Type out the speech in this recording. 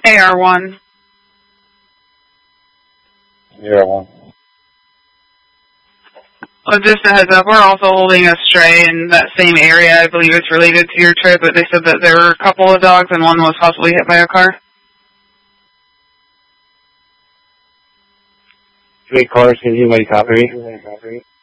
AR1. AR1. Well, just a heads up, we're also holding a stray in that same area. I believe it's related to your trip, but they said that there were a couple of dogs and one was possibly hit by a car. 3 cars, can anybody copy me?